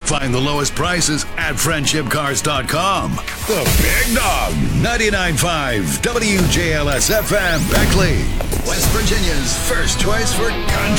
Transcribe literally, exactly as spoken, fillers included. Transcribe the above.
Find the lowest prices at friendship cars dot com. The Big Dog, ninety-nine point five W J L S F M, Beckley, West Virginia's first choice for country